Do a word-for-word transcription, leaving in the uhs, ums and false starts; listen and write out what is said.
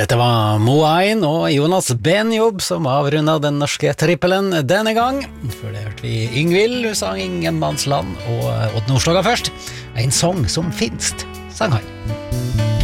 Dette var Moain og Jonas Benjob som avrundet den norske trippelen denne gang. Før det hørte vi Yngvild, hun sang Ingenmannsland, og Odd Nordstoga først. En sang som finst, sang han.